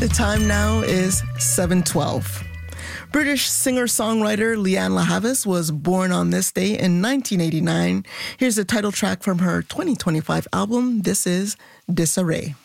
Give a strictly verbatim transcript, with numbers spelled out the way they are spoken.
The time now is seven twelve. British singer-songwriter Lianne La Havas was born on this day in nineteen eighty-nine. Here's the title track from her twenty twenty-five album. This is Disarray.